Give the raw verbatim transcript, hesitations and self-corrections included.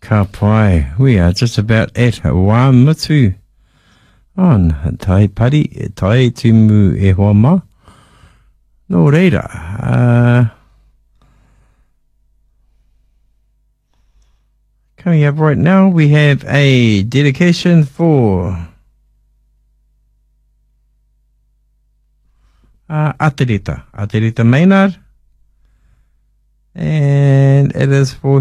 Ka pai, we are just about at Wāmutu on Tai Pari, Tai Tumu e Hoa Ma. No reira. Uh, coming up right now, we have a dedication for uh, Aterita, Aterita Maynard. And it is for